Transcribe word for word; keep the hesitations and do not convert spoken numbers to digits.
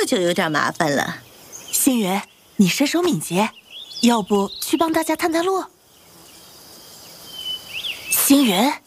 这就有点麻烦了。 星云，你身手敏捷，要不去帮大家探探路？星云。